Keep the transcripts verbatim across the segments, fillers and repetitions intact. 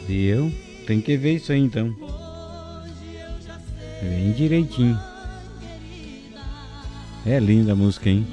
E eu? Tem que ver isso aí então. Bem direitinho. É linda a música, hein?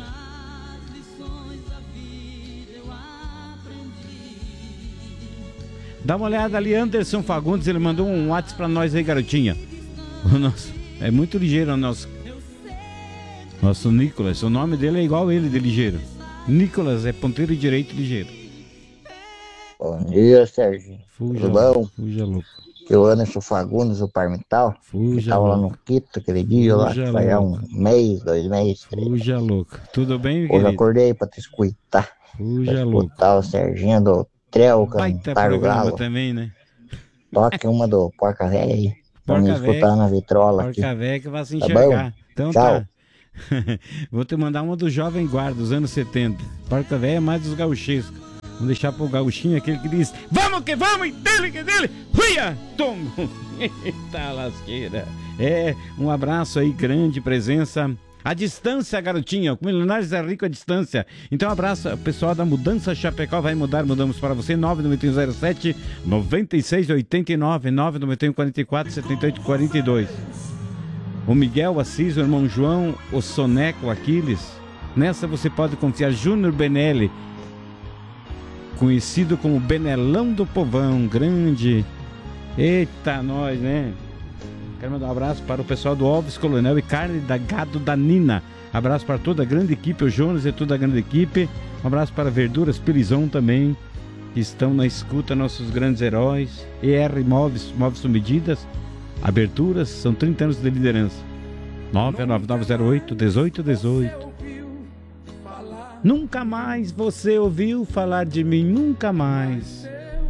Dá uma olhada ali, Anderson Fagundes, ele mandou um WhatsApp pra nós aí, garotinha. O nosso, é muito ligeiro o nosso Nosso Nicolas, o nome dele é igual ele de ligeiro. Nicolas é ponteiro direito ligeiro. Bom dia, Sérgio. Fuja, Tudo bom? Fuja louco. Eu, Anderson Fagundes, o Parmital, que tava lá no Quito aquele dia, lá, que foi há um mês, dois meses, três. Fuja louco. Tudo bem, Hoje querido? acordei pra te escutar. Fuja pra louco. escutar o Serginho do Trel, Baita cantar o programa galo. também, né? Toque uma do Porca Véia aí, pra me Porca escutar Véia, na vitrola aqui. Porca Véia que vai se Tá enxergar. bom? Então Tchau. tá. Vou te mandar uma do Jovem Guarda, dos anos setenta. Porca Véia é mais dos gauchescos. Vamos deixar pro gauchinho aquele que diz: vamos que vamos, e dele que dele, ruia, tomo. Eita lasqueira. É, um abraço aí, grande presença. A distância, garotinha, o Milionários é rico à distância. Então, um abraço, o pessoal da Mudança Chapecó vai mudar, mudamos para você, nove nove um zero sete, nove seis oito nove, nove nove um quatro quatro, sete oito quatro dois. O Miguel Assis, o irmão João, o Soneco Aquiles. Nessa você pode confiar. Júnior Benelli, conhecido como Benelão do Povão, grande. Eita, nós, né? Quero mandar um abraço para o pessoal do Alves Coronel e Carne da Gado da Nina. Abraço para toda a grande equipe, o Jonas e toda a grande equipe. Um abraço para Verduras Pilizão também, que estão na escuta, nossos grandes heróis. E R Móveis, Móveis com Medidas. Aberturas, são trinta anos de liderança. nove nove nove zero oito, um oito um oito. Nunca mais você ouviu falar de mim, nunca mais.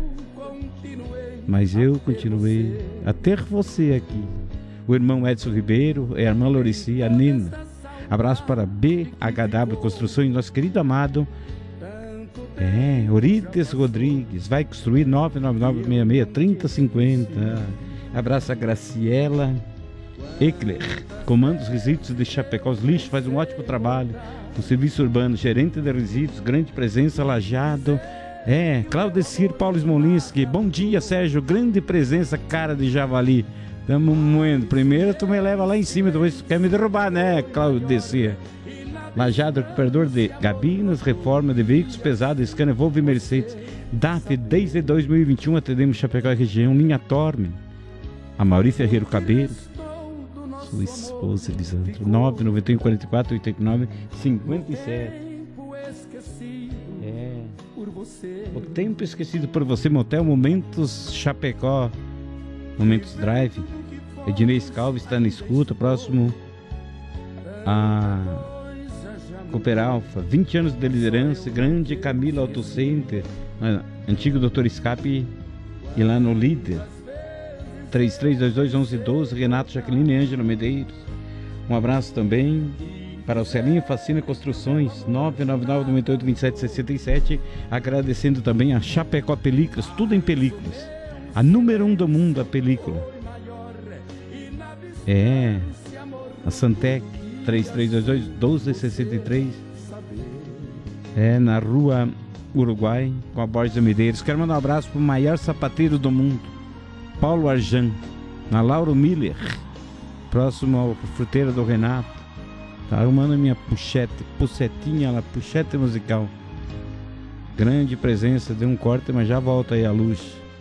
Mas eu continuei a ter você aqui. O irmão Edson Ribeiro, a irmã Lorici, a Nina. Abraço para B H W Construções, nosso querido amado. É, Orites Rodrigues, vai construir nove nove nove seis seis, trinta cinquenta. Abraço a Graciela Eckler, comanda os resíduos de Chapecó, os lixos, faz um ótimo trabalho no serviço urbano, gerente de resíduos, grande presença, Lajado. É, Claudecir Paulo Smolinski, bom dia, Sérgio, grande presença, cara de javali. Tamo moendo. Primeiro tu me leva lá em cima, depois tu quer me derrubar, né, Claudecir? Lajado, recuperador de gabinas, reforma de veículos pesados, scanner Volvo e Mercedes. D A F, desde dois mil e vinte e um atendemos Chapecó e região, linha Torme. A Mauri Ferreiro Cabelo, sua esposa Elisandro, nove nove um quatro quatro oito nove cinco sete. É. O tempo esquecido por você, Motel Momentos Chapecó, Momentos Drive. Ednei Scalvi está na escuta, próximo a Cooper Alfa, vinte anos de liderança, grande Camila Auto Center, antigo doutor Escape e lá no Líder. três três dois dois, um um um dois, Renato, Jaqueline e Ângelo Medeiros. Um abraço também para o Celinho Facina Construções, nove nove nove, nove oito dois sete, seis sete. Agradecendo também a Chapecó Películas, tudo em películas. A número um do mundo, a película. É, a Santec, três três dois dois, doze sessenta e três. É, na rua Uruguai, com a Borges Medeiros. Quero mandar um abraço para o maior sapateiro do mundo, Paulo Arjan, na Lauro Miller, próximo ao fruteiro do Renato. Tá arrumando a minha puxete, pucetinha lá, puxete musical. Grande presença, deu um corte, mas já volta aí a luz.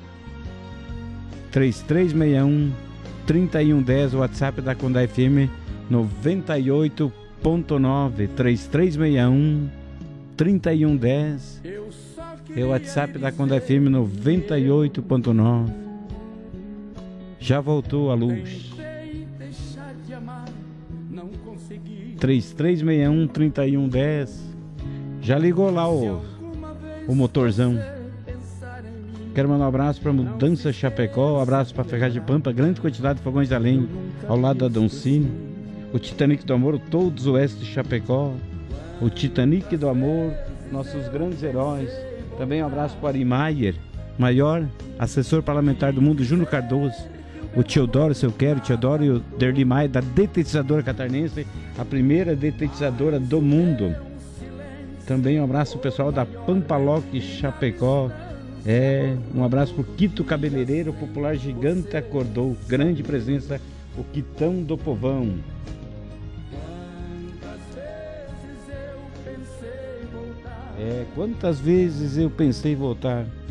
três três seis um, três um um zero, o WhatsApp da Condá F M noventa e oito ponto nove. três três seis um, três um um zero. É o WhatsApp da Condá F M noventa e oito ponto nove. Já voltou a luz. três três seis um, três um um zero. Já ligou lá o, o motorzão. Quero mandar um abraço para Mudança Chapecó, um abraço para Ferragem Pampa, grande quantidade de fogões a lenha ao lado da Doncini. O Titanic do Amor, todos o oeste de Chapecó. O Titanic do Amor, nossos grandes heróis. Também um abraço para Ari Maier, maior assessor parlamentar do mundo, Júnior Cardoso. O Teodoro, se eu quero, o Teodoro e o Derli Maia, da Detetizadora Catarinense, a primeira detetizadora do mundo. Também um abraço ao pessoal da Pampaloc Chapecó, É, um abraço pro Quito Cabeleireiro, popular gigante acordou. Grande presença, o Quitão do Povão. É, quantas vezes eu pensei em voltar.